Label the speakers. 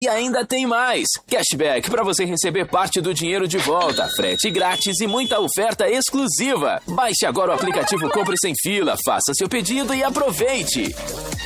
Speaker 1: E ainda tem mais! Cashback para você receber parte do dinheiro de volta, frete grátis e muita oferta exclusiva. Baixe agora o aplicativo Compre Sem Fila, faça seu pedido e aproveite!